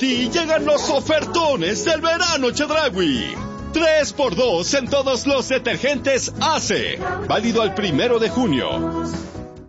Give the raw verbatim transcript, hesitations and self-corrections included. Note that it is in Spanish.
ti llegan los ofertones del verano Chedraui. tres por dos en todos los detergentes A C E. Válido al primero de junio.